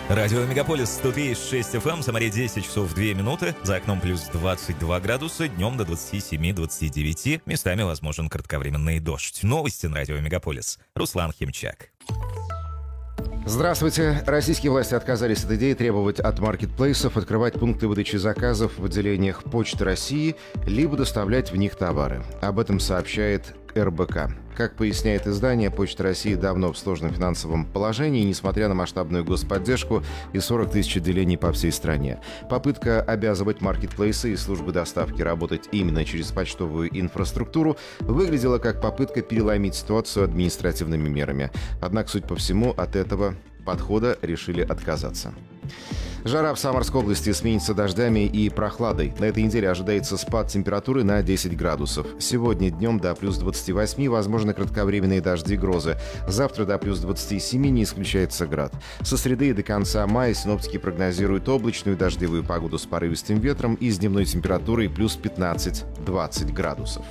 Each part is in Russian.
Радио Мегаполис 103,6 FM, Самаре 10 часов 2 минуты, за окном плюс 22 градуса, днем до 27-29, местами возможен кратковременный дождь. Новости на Радио Мегаполис. Руслан Химчак. Здравствуйте. Российские власти отказались от идеи требовать от маркетплейсов открывать пункты выдачи заказов в отделениях Почты России, либо доставлять в них товары. Об этом сообщает РБК. Как поясняет издание, Почта России давно в сложном финансовом положении, несмотря на масштабную господдержку и 40 тысяч отделений по всей стране. Попытка обязывать маркетплейсы и службы доставки работать именно через почтовую инфраструктуру выглядела как попытка переломить ситуацию административными мерами. Однако, судя по всему, от этого подхода решили отказаться. Жара в Самарской области сменится дождями и прохладой. На этой неделе ожидается спад температуры на 10 градусов. Сегодня днем до плюс 28 возможны кратковременные дожди и грозы. Завтра до плюс 27 не исключается град. Со среды и до конца мая синоптики прогнозируют облачную дождевую погоду с порывистым ветром и с дневной температурой плюс 15-20 градусов.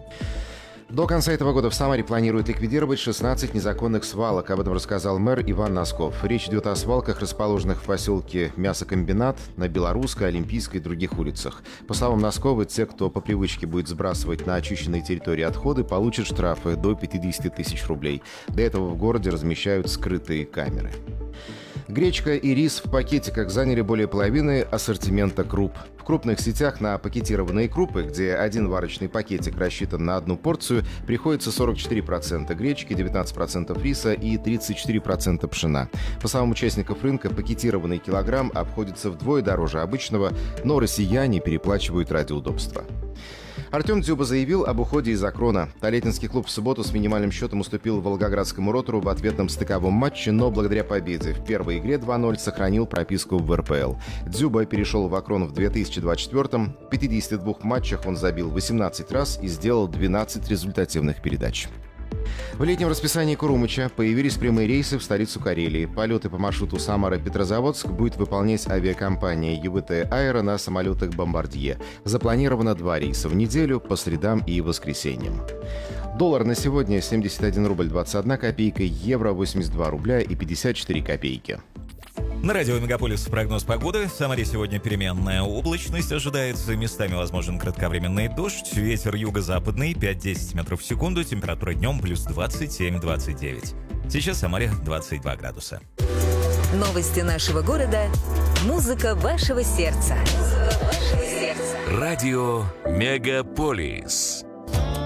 До конца этого года в Самаре планируют ликвидировать 16 незаконных свалок. Об этом рассказал мэр Иван Носков. Речь идет о свалках, расположенных в поселке Мясокомбинат, на Белорусской, Олимпийской и других улицах. По словам Носкова, те, кто по привычке будет сбрасывать на очищенной территории отходы, получат штрафы до 50 тысяч рублей. Для этого в городе размещают скрытые камеры. Гречка и рис в пакетиках заняли более половины ассортимента круп. В крупных сетях на пакетированные крупы, где один варочный пакетик рассчитан на одну порцию, приходится 44% гречки, 19% риса и 34% пшена. По словам участников рынка, пакетированный килограмм обходится вдвое дороже обычного, но россияне переплачивают ради удобства. Артем Дзюба заявил об уходе из Акрона. Толетинский клуб в субботу с минимальным счетом уступил Волгоградскому Ротору в ответном стыковом матче, но благодаря победе в первой игре 2-0 сохранил прописку в РПЛ. Дзюба перешел в Акрон в 2024-м. В 52 матчах он забил 18 раз и сделал 12 результативных передач. В летнем расписании Курумыча появились прямые рейсы в столицу Карелии. Полеты по маршруту Самара-Петрозаводск будет выполнять авиакомпания ЕВТ «Аэро» на самолетах «Бомбардье». Запланировано 2 рейса в неделю по средам и воскресеньям. Доллар на сегодня 71 рубль 21 копейка, евро 82 рубля и 54 копейки. На радио Мегаполис прогноз погоды. В Самаре сегодня переменная облачность ожидается. Местами возможен кратковременный дождь. Ветер юго-западный 5-10 метров в секунду. Температура днем плюс 27-29. Сейчас в Самаре 22 градуса. Новости нашего города. Музыка вашего сердца. Радио Мегаполис.